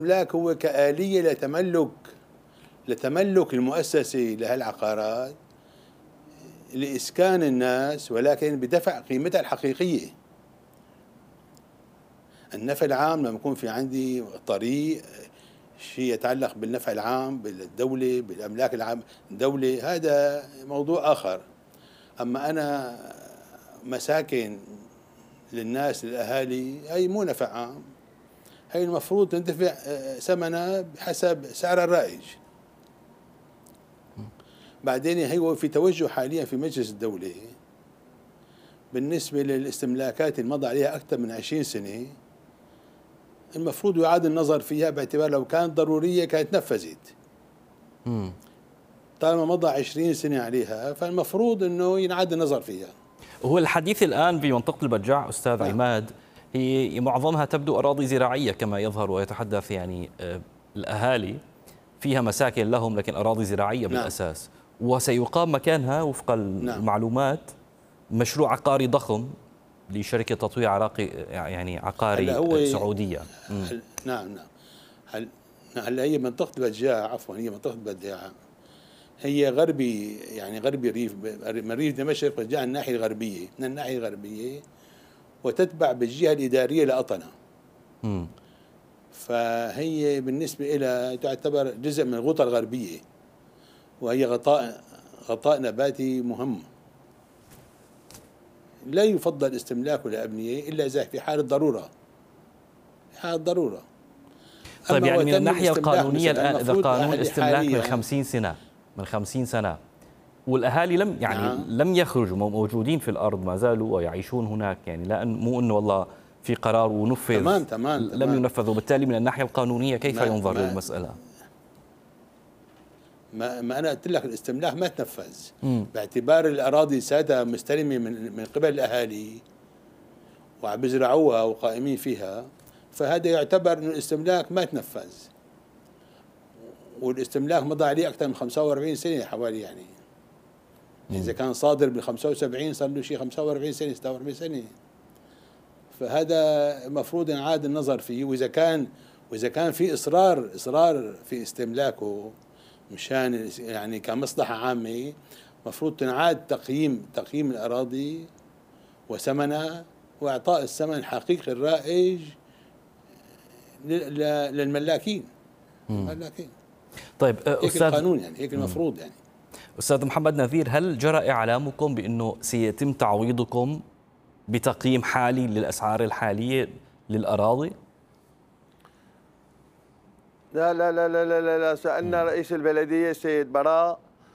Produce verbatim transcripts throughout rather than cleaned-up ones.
الاستملاك هو كآلية لتملك لتملك المؤسسة لهالعقارات لإسكان الناس، ولكن بدفع قيمتها الحقيقية. النفع العام لما يكون في عندي طريق، شيء يتعلق بالنفع العام بالدولة بالأملاك العام الدولة، هذا موضوع آخر. أما أنا مساكن للناس للأهالي، هي مو نفع عام، هي المفروض تندفع ثمنها بحسب سعر الرائج. بعدين هو في توجه حاليا في مجلس الدولة بالنسبة للاستملاكات اللي مضى عليها أكثر من عشرين سنة، المفروض يعاد النظر فيها باعتبار لو كانت ضرورية كانت نفذت. طالما مضى عشرين سنة عليها فالمفروض أنه ينعاد النظر فيها. هو الحديث الآن في منطقة البجاع أستاذ نعم. عماد، هي معظمها تبدو أراضي زراعية كما يظهر ويتحدث يعني الأهالي فيها مساكن لهم، لكن أراضي زراعية نعم. بالأساس، وسيقام مكانها وفق المعلومات نعم. مشروع عقاري ضخم لشركة تطوير عراقي يعني عقاري سعودية. هل نعم نعم هل هلا هي منطقة البجاع، عفوا هي منطقة البجاع هي غربي، يعني غربي ريف، من ريف دمشق بجاع الناحية الغربية، من الناحية الغربية، وتتبع بالجهة الإدارية لأطنة. م. فهي بالنسبة إلى تعتبر جزء من الغوطة الغربية، وهي غطاء غطاء نباتي مهم. لا يفضل استملاكه لأبنية إلا إذا في حالة ضرورة، في حالة ضرورة. طيب يعني من الناحية القانونية الآن إذا قانون استملاك من خمسين سنة من خمسين سنة والأهالي لم يعني نعم. لم يخرجوا، موجودين في الأرض ما زالوا ويعيشون هناك، يعني لا مو إنه والله في قرار ونفذ تمام تمام لم تمام. ينفذ، وبالتالي من الناحية القانونية كيف ما ينظر ما للمسألة؟ ما, ما أنا قلت لك الاستملاك ما تنفذ م. باعتبار الأراضي سادة مستلمة من من قبل الأهالي وعم بيزرعوها وقائمين فيها، فهذا يعتبر إنه الاستملاك ما تنفذ. والاستملاك مضى عليه أكثر من خمسة وأربعين سنة حوالي، يعني م. إذا كان صادر بال خمسة وسبعين صار له شيء خمسة وأربعين سنة ستة وأربعين سنة، فهذا المفروض ينعاد النظر فيه. وإذا كان وإذا كان في إصرار إصرار في استملاكه مشان يعني كمصلحة عامة، مفروض تنعاد تقييم تقييم الأراضي وثمنها وإعطاء الثمن الحقيقي الرائج للملاكين. الملاكين. طيب هيك أستاذ القانون، يعني هيك المفروض. يعني أستاذ محمد نذير، هل جرى إعلامكم بأنه سيتم تعويضكم بتقييم حالي للأسعار الحالية للأراضي؟ لا لا لا لا لا لا سألنا رئيس البلدية السيد براء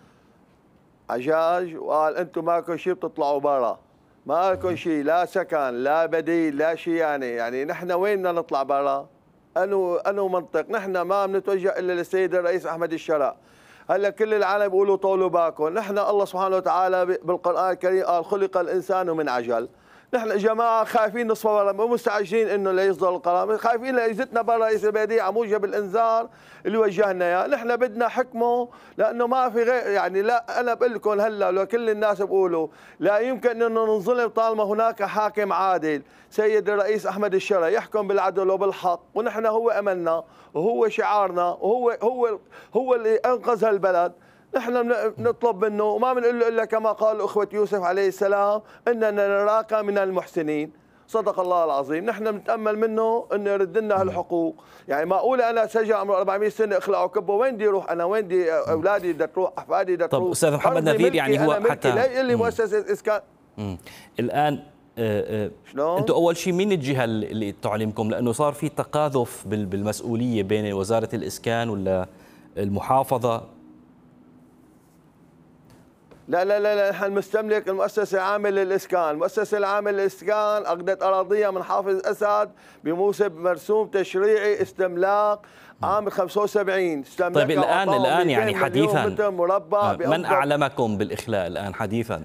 عجاج وقال أنتم ماكو شيء بتطلعوا برا، ماكو شيء، لا سكن لا بديل لا شيء. يعني يعني نحن وين بدنا نطلع برا؟ أنو أنو منطق؟ نحن ما بنتوجه إلا للسيد الرئيس أحمد الشرع. هلا كل العالم بيقولوا طولوا باكم، نحن الله سبحانه وتعالى بالقرآن الكريم قال خلق الإنسان من عجل. نحن جماعه خايفين نصفى برا، مو مستعجلين انه ليصدر القرار، خايفين ليزتنا برا رئيس البلديه على موجب الانذار اللي وجهنا اياه. نحن بدنا حكمه، لانه ما في غير، يعني لا انا بقول لكم هلا لو كل الناس بيقولوا لا يمكن انه ننظلم طالما هناك حاكم عادل، سيد الرئيس احمد الشرع يحكم بالعدل وبالحق، ونحن هو املنا وهو شعارنا وهو هو هو اللي انقذ هالبلد. نحن نطلب منه وما بنقول له الا كما قال اخوه يوسف عليه السلام اننا نراك من المحسنين. صدق الله العظيم. نحن بنتامل منه انه يرد لنا هالحقوق. يعني معقوله انا سجل عمره أربعمئة سنه اخلعه كبه، وين بدي اروح انا؟ وين بدي اولادي بدها تروح؟ احفادي بدها تروح؟ طب استاذ محمد نذير، يعني هو حتى لا اللي مؤسسه اسكان الان انتم اول شيء مين الجهه اللي تعلمكم؟ لانه صار في تقاذف بالمسؤوليه بين وزاره الاسكان ولا المحافظه. لا لا لا لا، نحن المستملك المؤسسة العامة للإسكان، المؤسسة العامة للإسكان أخذت أراضيها من حافظ أسد بموسم مرسوم تشريعي استملاك عام خمسة وسبعين. طيب الآن الآن يعني حديثا مربع من أعلمكم بالإخلاء الآن حديثا؟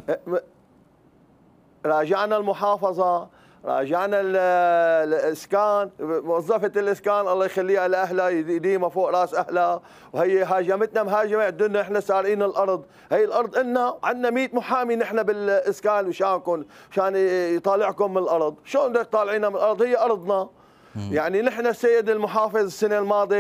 راجعنا المحافظة، راجعنا الاسكان، موظفه الاسكان الله يخليها لاهلها يديمها فوق راس اهلها، وهي هاجمتنا مهاجمه عندنا احنا سارقين الارض، هي الارض إلنا، عندنا مئة محامي نحن بالاسكان وشانكم، مشان يطالعكم من الارض، شلون بدك تطالعينا من الارض؟ هي ارضنا. يعني نحن السيد المحافظ السنه الماضيه